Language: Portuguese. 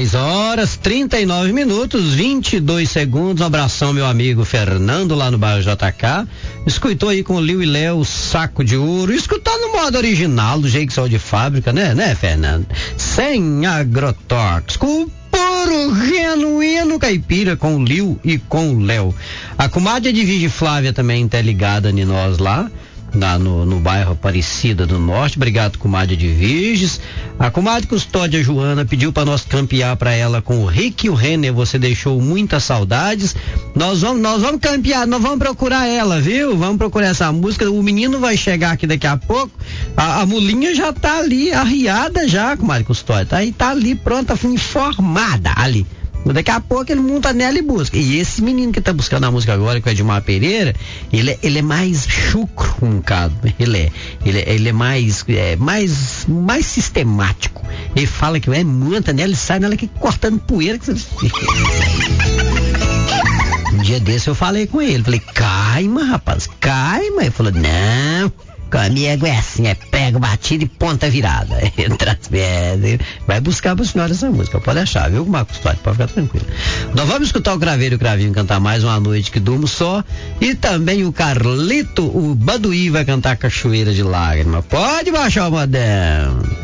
6h39, 22 segundos. Um abração, meu amigo Fernando, lá no bairro JK. Escutou aí com o Liu e Léo, Saco de Ouro. Escutou no modo original, do jeito que saiu de fábrica, né, Fernando? Sem agrotóxico. Puro, genuíno caipira com o Liu e com o Léo. A comadre de Vigi Flávia também tá ligada em nós lá. No bairro Aparecida do Norte. Obrigado, comadre de Virges. A comadre Custódia Joana pediu para nós campear para ela com o Rick e o Renner. Você deixou muitas saudades. Nós vamos campear, nós vamos procurar ela, viu? Vamos procurar essa música. O menino vai chegar aqui daqui a pouco. A mulinha já tá ali, arriada já, comadre Custódia. Tá ali pronta, informada ali. Daqui a pouco ele monta nela e busca. E esse menino que tá buscando a música agora, que é o Edmar Pereira, ele é mais chucro um bocado. Ele é mais sistemático. Ele fala que monta nela e sai nela aqui cortando poeira. Um dia desse eu falei com ele. Falei, caima, rapaz, caima. Ele falou, não. Comigo é assim, pega, batida e ponta virada. Entra, vai buscar pra senhora essa música, pode achar, viu, Marcos Totti? Pode ficar tranquilo. Nós vamos escutar o Craveiro e o Cravinho cantar Mais Uma Noite que Durmo Só, e também o Carlito, o Baduí, vai cantar Cachoeira de Lágrima. Pode baixar o modelo.